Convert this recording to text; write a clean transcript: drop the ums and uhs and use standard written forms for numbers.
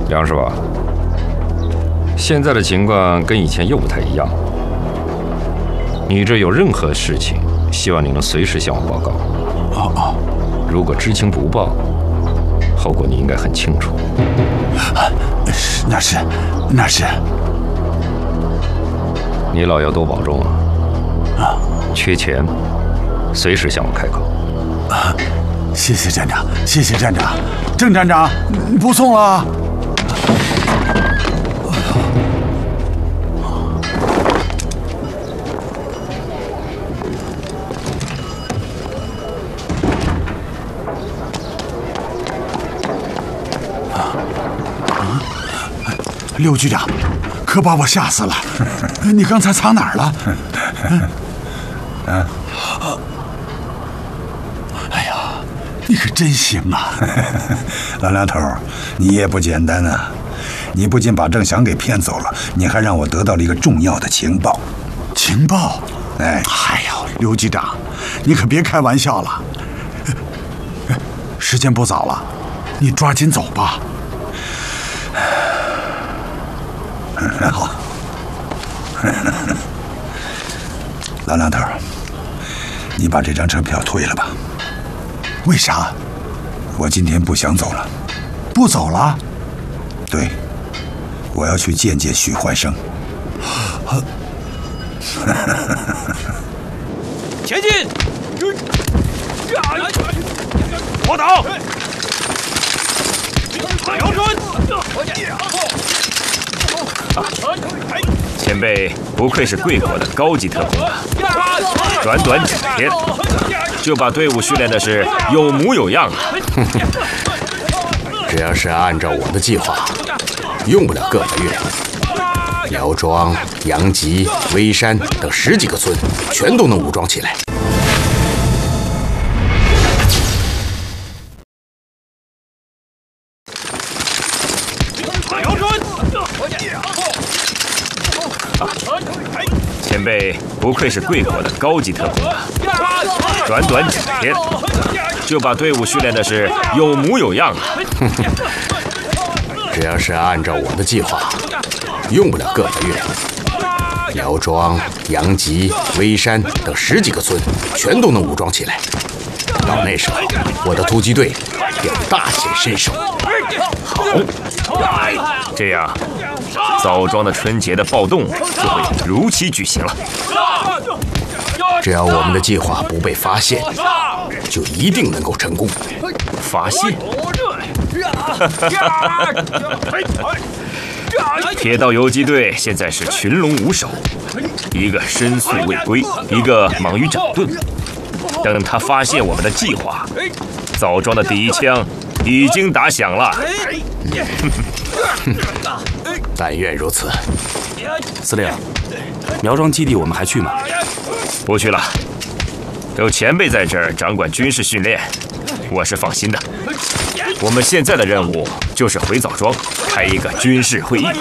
梁师傅，现在的情况跟以前又不太一样。你这有任何事情，希望你能随时向我报告。如果知情不报，后果你应该很清楚。 那是。 你老要多保重啊！缺钱，随时向我开口。 谢谢站长，谢谢站长。郑站长，不送了。刘局长，可把我吓死了！你刚才藏哪儿了？哎呀，你可真行啊！ 老梁头，你也不简单啊！你不仅把郑祥给骗走了，你还让我得到了一个重要的情报。 情报？ 哎呀，刘局长，你可别开玩笑了。时间不早了，你抓紧走吧。 好，老梁头，你把这张车票退了吧。 为啥？ 我今天不想走了。 不走了？ 对，我要去见见许怀生。 前进！卧倒！瞄准！前辈不愧是贵国的高级特工啊！短短几天，就把队伍训练的是有模有样啊！ 只要是按照我的计划，用不了个把月，苗庄、杨集、微山等10几个村，全都能武装起来。 前辈不愧是贵国的高级特工啊！短短几天，就把队伍训练的是有模有样啊！ 只要是按照我的计划，用不了个把月，苗庄、杨集、微山等10几个村，全都能武装起来。到那时候，我的突击队便大显身手。 好，这样枣庄的春节的暴动就会如期举行了。 只要我们的计划不被发现，就一定能够成功。 发现？铁道游击队现在是群龙无首，一个申诉未归，一个忙于整顿。等他发现我们的计划，枣庄的第一枪已经打响了。 但愿如此。 司令，苗庄基地我们还去吗？ 不去了，有前辈在这儿掌管军事训练，我是放心的。我们现在的任务就是回枣庄开一个军事会议。